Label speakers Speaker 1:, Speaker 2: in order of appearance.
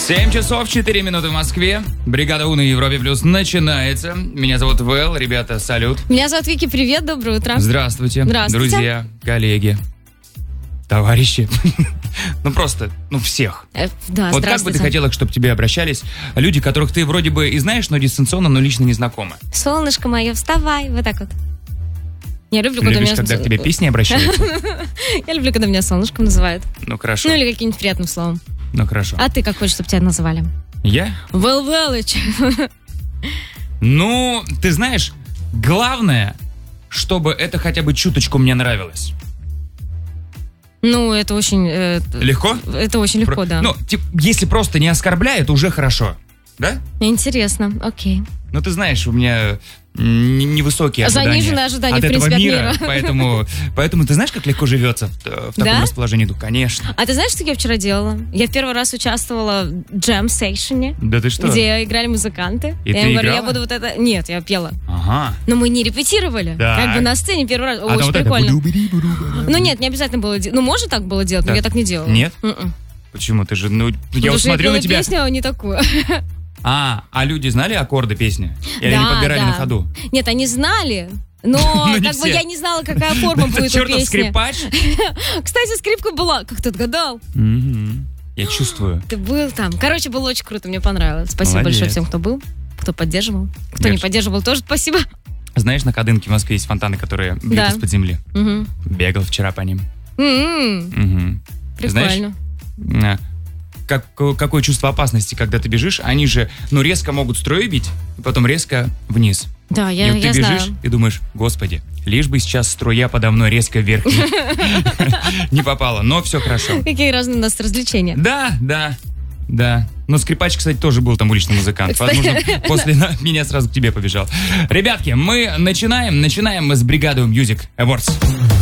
Speaker 1: 7 часов 4 минуты в Москве. Бригада У на Европе Плюс начинается. Меня зовут Вэл. Ребята, салют.
Speaker 2: Меня зовут Вики. Привет, доброе утро.
Speaker 1: Здравствуйте.
Speaker 2: Здравствуйте.
Speaker 1: Друзья, коллеги, товарищи. Просто, всех.
Speaker 2: Да,
Speaker 1: Вот как бы ты хотела, чтобы к тебе обращались люди, которых ты вроде бы и знаешь, но дистанционно, но лично не знакомы?
Speaker 2: Солнышко мое, вставай. Вот так вот. Я люблю, когда
Speaker 1: Любишь,
Speaker 2: меня...
Speaker 1: когда к тебе песни обращаются?
Speaker 2: Я люблю, когда меня солнышком называют.
Speaker 1: Ну, хорошо.
Speaker 2: Ну, или каким-нибудь приятным словом.
Speaker 1: Ну, хорошо.
Speaker 2: А ты как хочешь, чтобы тебя назвали?
Speaker 1: Я?
Speaker 2: Вэл Вэлыч.
Speaker 1: Ну, ты знаешь, главное, чтобы это хотя бы чуточку мне нравилось.
Speaker 2: Ну, это очень...
Speaker 1: Легко?
Speaker 2: Это очень легко, да.
Speaker 1: Ну, если просто не оскорбляет, уже хорошо. Да?
Speaker 2: Интересно, окей.
Speaker 1: Ну, ты знаешь, у меня невысокие ожидания.
Speaker 2: Заниженные ожидания,
Speaker 1: от
Speaker 2: в принципе,
Speaker 1: этого
Speaker 2: от
Speaker 1: мира. Поэтому ты знаешь, как легко живется в таком расположении? Ну, конечно.
Speaker 2: А ты знаешь, что я вчера делала? Я в первый раз участвовала в джем-сейшене.
Speaker 1: Да ты что?
Speaker 2: Где играли музыканты.
Speaker 1: И
Speaker 2: я
Speaker 1: ты
Speaker 2: им говорю,
Speaker 1: играла?
Speaker 2: я буду вот это... Нет, я пела.
Speaker 1: Ага.
Speaker 2: Но мы не репетировали.
Speaker 1: Так.
Speaker 2: Как бы на сцене первый раз.
Speaker 1: А
Speaker 2: Очень
Speaker 1: там
Speaker 2: прикольно.
Speaker 1: Вот это...
Speaker 2: Ну нет, не обязательно было делать. Ну, может так было делать, но я так не делала.
Speaker 1: Нет?
Speaker 2: М-м.
Speaker 1: Почему? Ты же, я
Speaker 2: Потому
Speaker 1: вот
Speaker 2: что
Speaker 1: смотрю
Speaker 2: я
Speaker 1: на
Speaker 2: пела
Speaker 1: тебя.
Speaker 2: песню, а не такую.
Speaker 1: А люди знали аккорды песни? Или
Speaker 2: Да,
Speaker 1: они подбирали
Speaker 2: да.
Speaker 1: на ходу?
Speaker 2: Нет, они знали. Но
Speaker 1: Ну, не
Speaker 2: как бы
Speaker 1: все.
Speaker 2: я не знала, какая форма будет у
Speaker 1: Чертов
Speaker 2: песни.
Speaker 1: скрипач.
Speaker 2: Кстати, скрипка была. Как ты отгадал?
Speaker 1: Мгм. Я чувствую.
Speaker 2: Ты был там. Короче, было очень круто, мне понравилось. Спасибо
Speaker 1: Молодец.
Speaker 2: большое всем, кто был, кто поддерживал. Кто не
Speaker 1: Merci.
Speaker 2: поддерживал, тоже спасибо.
Speaker 1: Знаешь, на Кадынке в Москве есть фонтаны, которые бьют
Speaker 2: Да.
Speaker 1: из-под земли.
Speaker 2: Мгм.
Speaker 1: Бегал вчера по ним.
Speaker 2: М-м.
Speaker 1: Мгм.
Speaker 2: Прикольно.
Speaker 1: Знаешь, какое чувство опасности, когда ты бежишь, они же, резко могут струю бить, и потом резко вниз.
Speaker 2: Да,
Speaker 1: И
Speaker 2: я
Speaker 1: вот ты бежишь
Speaker 2: знаю.
Speaker 1: и думаешь, господи, лишь бы сейчас струя подо мной резко вверх не попала, но все хорошо.
Speaker 2: Какие разные у нас развлечения.
Speaker 1: Да. Но скрипач, кстати, тоже был там уличный музыкант. Возможно, после меня сразу к тебе побежал. Ребятки, мы начинаем мы с бригады Music Awards.